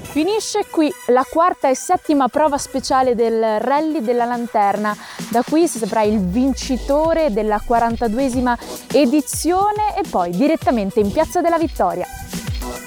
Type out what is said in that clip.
Finisce qui la quarta e settima prova speciale del Rally della Lanterna. Da qui si saprà il vincitore della 42esima edizione e poi direttamente in Piazza della Vittoria.